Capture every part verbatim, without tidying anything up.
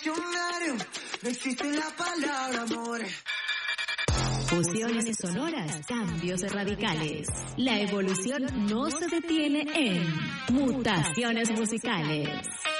diccionario no existe la palabra amor. Fusiones sonoras, cambios radicales. La evolución no se detiene en Mutaciones Musicales.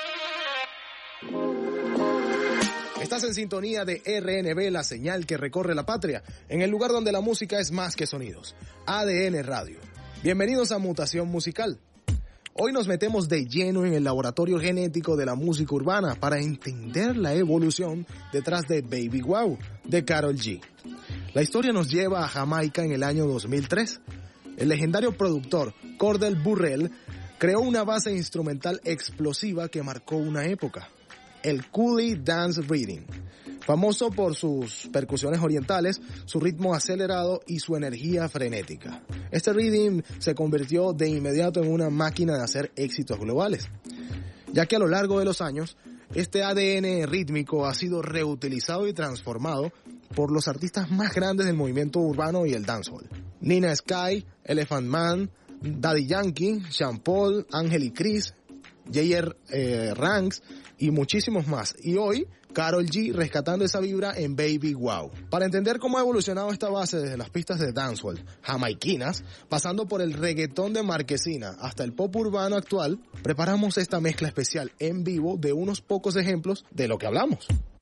Estás en sintonía de R N B, la señal que recorre la patria, en el lugar donde la música es más que sonidos. A D N Radio. Bienvenidos a Mutación Musical. Hoy nos metemos de lleno en el laboratorio genético de la música urbana para entender la evolución detrás de Baby Wow, de Karol G. La historia nos lleva a Jamaica en el año dos mil tres. El legendario productor Cordell Burrell creó una base instrumental explosiva que marcó una época. El Coolie Dance Rhythm, famoso por sus percusiones orientales, su ritmo acelerado y su energía frenética. Este rhythm se convirtió de inmediato en una máquina de hacer éxitos globales, ya que a lo largo de los años, este A D N rítmico ha sido reutilizado y transformado por los artistas más grandes del movimiento urbano y el dancehall. Nina Sky, Elephant Man, Daddy Yankee, Sean Paul, Ángel y Chris, J R Eh, Ranks y muchísimos más. Y hoy, Karol G rescatando esa vibra en Baby Wow. Para entender cómo ha evolucionado esta base desde las pistas de dancehall jamaiquinas, pasando por el reggaetón de Marquesina hasta el pop urbano actual, preparamos esta mezcla especial en vivo de unos pocos ejemplos de lo que hablamos.